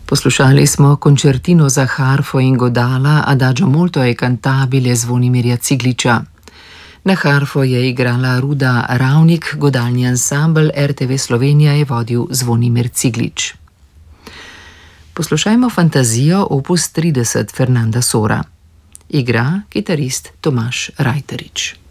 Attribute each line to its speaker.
Speaker 1: Poslušali smo končertino za harfo in godala Adagio molto e cantabile Zvonimirja Cigliča. Na harfo je igrala Ruda Ravnik, godalni ansambel RTV Slovenija je vodil Zvonimir Ciglič. Poslušajmo fantazijo opus 30 Fernanda Sora. Igra kitarist Tomaž Rajterič.